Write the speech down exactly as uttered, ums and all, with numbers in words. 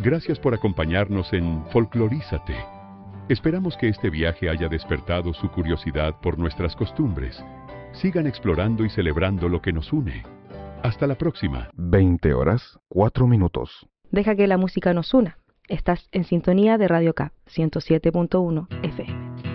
Gracias por acompañarnos en Folclorízate. Esperamos que este viaje haya despertado su curiosidad por nuestras costumbres. Sigan explorando y celebrando lo que nos une. Hasta la próxima. veinte horas, cuatro minutos. Deja que la música nos una. Estás en sintonía de Radio Cap ciento siete punto uno F M.